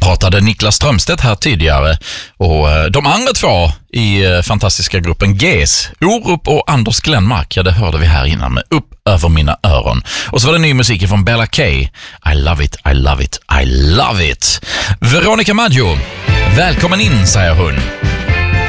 pratade Niklas Strömstedt här tidigare och de andra två i fantastiska gruppen GES, Orup och Anders Glenmark, ja det hörde vi här innan med Upp över mina öron. Och så var det ny musik från Bella K. I love it, I love it, I love it. Veronica Maggio, välkommen in säger hon.